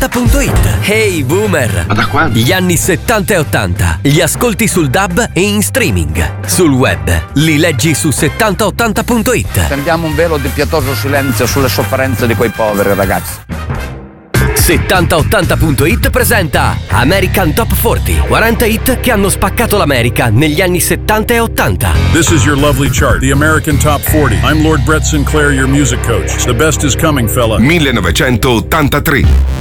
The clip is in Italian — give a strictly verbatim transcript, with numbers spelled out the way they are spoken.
ottanta punto it. Hey Boomer! Ma da quando? Gli anni settanta e ottanta li ascolti sul D A B e in streaming. Sul web li leggi su settanta ottanta punto it. Tendiamo un velo di pietoso silenzio sulle sofferenze di quei poveri ragazzi. settanta ottanta punto it presenta American Top quaranta, quaranta hit che hanno spaccato l'America negli anni settanta e ottanta. This is your lovely chart, the American Top quaranta. I'm Lord Brett Sinclair, your music coach. The best is coming, fella. millenovecentottantatré.